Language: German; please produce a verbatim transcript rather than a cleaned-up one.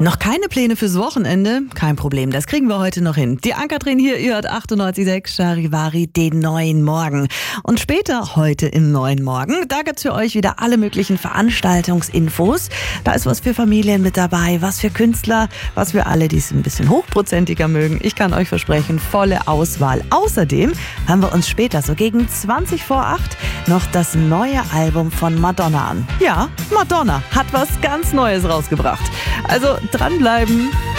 Noch keine Pläne fürs Wochenende? Kein Problem, das kriegen wir heute noch hin. Die Ann-Kathrin hier, ihr hört achtundneunzig Komma sechs Charivari, den neuen Morgen. Und später, heute im neuen Morgen, da gibt's für euch wieder alle möglichen Veranstaltungsinfos. Da ist was für Familien mit dabei, was für Künstler, was für alle, die es ein bisschen hochprozentiger mögen. Ich kann euch versprechen, volle Auswahl. Außerdem haben wir uns später, so gegen zwanzig vor acht, noch das neue Album von Madonna an. Ja, Madonna hat was ganz Neues rausgebracht. Also dranbleiben.